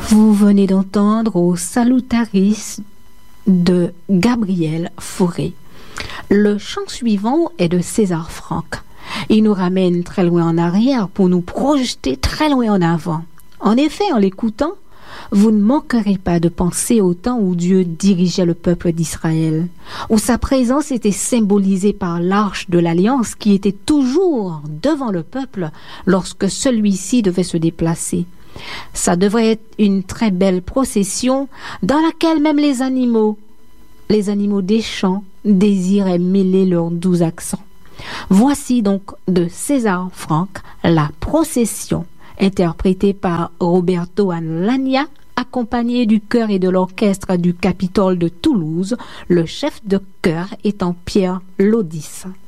Vous venez d'entendre au Salutaris de Gabriel Fauré. Le chant suivant est de César Franck. Il nous ramène très loin en arrière pour nous projeter très loin en avant. En effet, en l'écoutant, vous ne manquerez pas de penser au temps où Dieu dirigeait le peuple d'Israël, où sa présence était symbolisée par l'arche de l'alliance qui était toujours devant le peuple lorsque celui-ci devait se déplacer. Ça devrait être une très belle procession dans laquelle même les animaux des champs désiraient mêler leurs doux accents. Voici donc de César Franck la procession, interprétée par Roberto Alagna, accompagné du chœur et de l'orchestre du Capitole de Toulouse, le chef de chœur étant Pierre Lodis.